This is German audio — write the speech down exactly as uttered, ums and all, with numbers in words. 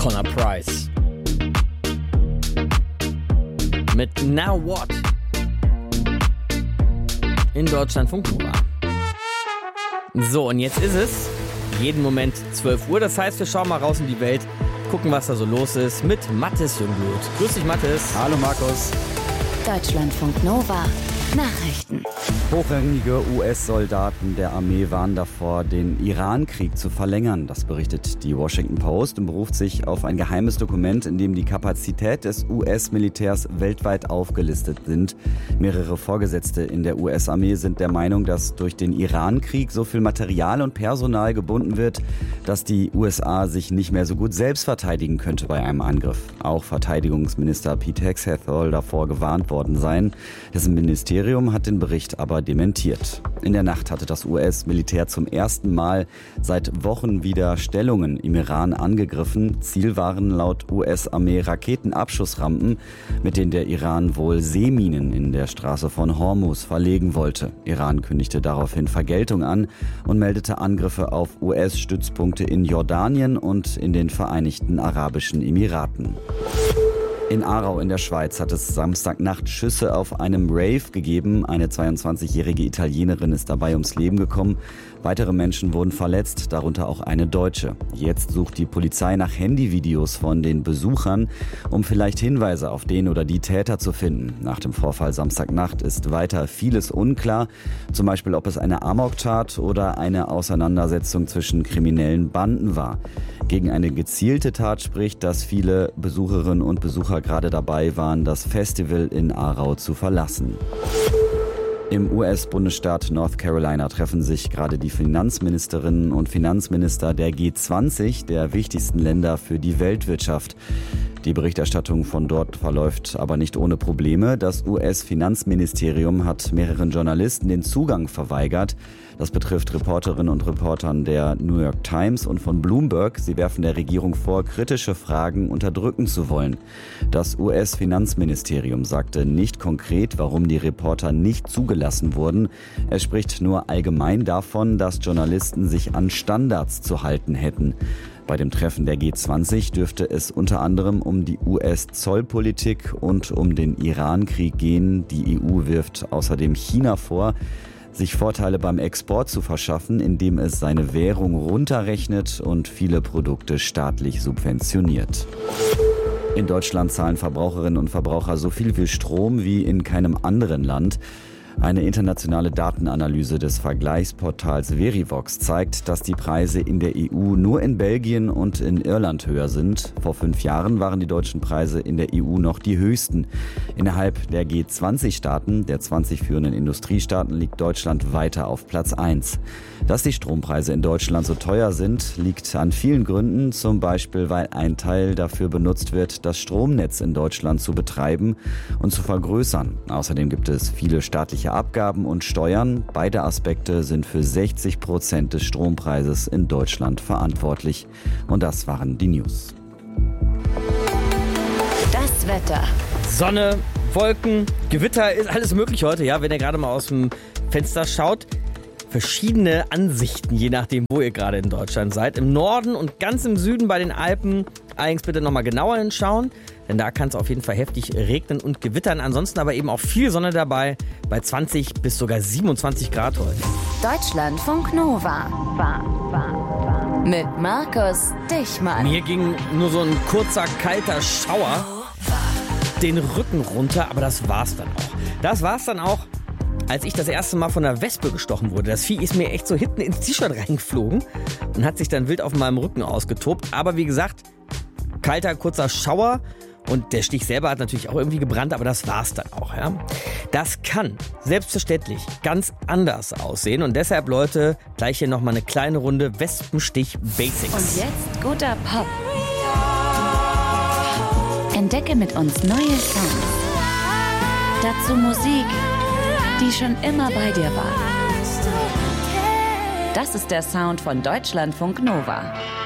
Connor Price mit Now What in Deutschlandfunk Nova. So, und jetzt ist es jeden Moment zwölf Uhr. Das heißt, wir schauen mal raus in die Welt, gucken, was da so los ist mit Mathis Jungblut. Grüß dich, Mathis. Hallo, Markus. Deutschlandfunk Nova. Nachrichten. Hochrangige U S-Soldaten der Armee warnen davor, den Iran-Krieg zu verlängern. Das berichtet die Washington Post und beruft sich auf ein geheimes Dokument, in dem die Kapazität des U S-Militärs weltweit aufgelistet sind. Mehrere Vorgesetzte in der U S-Armee sind der Meinung, dass durch den Iran-Krieg so viel Material und Personal gebunden wird, dass die U S A sich nicht mehr so gut selbst verteidigen könnte bei einem Angriff. Auch Verteidigungsminister Pete Hegseth soll davor gewarnt worden sein. Dessen Ministerium hat den Bericht aber dementiert. In der Nacht hatte das U S-Militär zum ersten Mal seit Wochen wieder Stellungen im Iran angegriffen. Ziel waren laut U S-Armee Raketenabschussrampen, mit denen der Iran wohl Seeminen in der Straße von Hormuz verlegen wollte. Iran kündigte daraufhin Vergeltung an und meldete Angriffe auf U S-Stützpunkte in Jordanien und in den Vereinigten Arabischen Emiraten. In Aarau in der Schweiz hat es Samstagnacht Schüsse auf einem Rave gegeben. Eine zweiundzwanzigjährige Italienerin ist dabei ums Leben gekommen. Weitere Menschen wurden verletzt, darunter auch eine Deutsche. Jetzt sucht die Polizei nach Handyvideos von den Besuchern, um vielleicht Hinweise auf den oder die Täter zu finden. Nach dem Vorfall Samstagnacht ist weiter vieles unklar. Zum Beispiel, ob es eine Amoktat oder eine Auseinandersetzung zwischen kriminellen Banden war. Gegen eine gezielte Tat spricht, dass viele Besucherinnen und Besucher gerade dabei waren, das Festival in Aarau zu verlassen. Im U S-Bundesstaat North Carolina treffen sich gerade die Finanzministerinnen und Finanzminister der G zwanzig, der wichtigsten Länder für die Weltwirtschaft. Die Berichterstattung von dort verläuft aber nicht ohne Probleme. Das U S-Finanzministerium hat mehreren Journalisten den Zugang verweigert. Das betrifft Reporterinnen und Reportern der New York Times und von Bloomberg. Sie werfen der Regierung vor, kritische Fragen unterdrücken zu wollen. Das U S-Finanzministerium sagte nicht konkret, warum die Reporter nicht zugelassen wurden. Es spricht nur allgemein davon, dass Journalisten sich an Standards zu halten hätten. Bei dem Treffen der G zwanzig dürfte es unter anderem um die U S-Zollpolitik und um den Iran-Krieg gehen. Die E U wirft außerdem China vor, sich Vorteile beim Export zu verschaffen, indem es seine Währung runterrechnet und viele Produkte staatlich subventioniert. In Deutschland zahlen Verbraucherinnen und Verbraucher so viel für Strom wie in keinem anderen Land. Eine internationale Datenanalyse des Vergleichsportals Verivox zeigt, dass die Preise in der E U nur in Belgien und in Irland höher sind. Vor fünf Jahren waren die deutschen Preise in der E U noch die höchsten. Innerhalb der G zwanzig-Staaten, der zwanzig führenden Industriestaaten, liegt Deutschland weiter auf Platz eins. Dass die Strompreise in Deutschland so teuer sind, liegt an vielen Gründen, zum Beispiel, weil ein Teil dafür benutzt wird, das Stromnetz in Deutschland zu betreiben und zu vergrößern. Außerdem gibt es viele staatliche Abgaben und Steuern. Beide Aspekte sind für sechzig Prozent des Strompreises in Deutschland verantwortlich. Und das waren die News. Das Wetter. Sonne, Wolken, Gewitter, ist alles möglich heute. Ja, wenn ihr gerade mal aus dem Fenster schaut. Verschiedene Ansichten, je nachdem, wo ihr gerade in Deutschland seid. Im Norden und ganz im Süden bei den Alpen allerdings bitte nochmal genauer hinschauen, denn da kann es auf jeden Fall heftig regnen und gewittern. Ansonsten aber eben auch viel Sonne dabei, bei zwanzig bis sogar siebenundzwanzig Grad heute. Deutschlandfunk Nova. Mit Markus Dichmann. Mir ging nur so ein kurzer, kalter Schauer den Rücken runter, aber das war's dann auch. Das war's dann auch, als ich das erste Mal von einer Wespe gestochen wurde. Das Vieh ist mir echt so hinten ins T-Shirt reingeflogen und hat sich dann wild auf meinem Rücken ausgetobt. Aber wie gesagt, kalter, kurzer Schauer und der Stich selber hat natürlich auch irgendwie gebrannt, aber das war's dann auch. Ja? Das kann selbstverständlich ganz anders aussehen und deshalb, Leute, gleich hier nochmal eine kleine Runde Wespenstich-Basics. Und jetzt guter Pop. Entdecke mit uns neue Songs. Dazu Musik, die schon immer bei dir war. Das ist der Sound von Deutschlandfunk Nova.